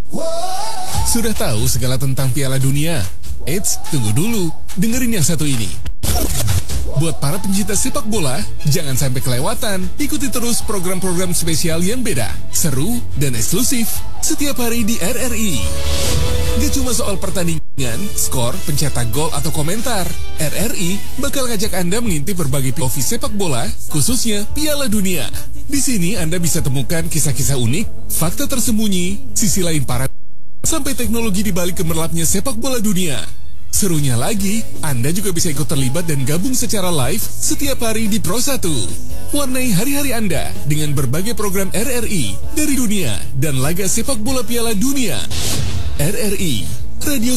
Sudah tahu segala tentang Piala Dunia? Eits, tunggu dulu. Dengerin yang satu ini. Buat para pencinta sepak bola, jangan sampai kelewatan. Ikuti terus program-program spesial yang beda, seru, dan eksklusif setiap hari di RRI. Gak cuma soal pertandingan, skor, pencetak gol, atau komentar. RRI bakal ngajak Anda mengintip berbagai POV sepak bola, khususnya Piala Dunia. Di sini Anda bisa temukan kisah-kisah unik, fakta tersembunyi, sisi lain para sampai teknologi di balik gemerlapnya sepak bola dunia. Serunya lagi, Anda juga bisa ikut terlibat dan gabung secara live setiap hari di Pro 1. Warnai hari-hari Anda dengan berbagai program RRI dari dunia dan laga sepak bola Piala Dunia. RRI, radio